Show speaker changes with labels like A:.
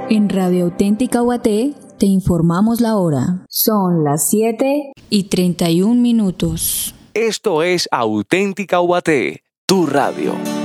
A: En Radio Auténtica Guaté te informamos la hora. Son las 7:31. Esto es Auténtica Guaté, tu radio.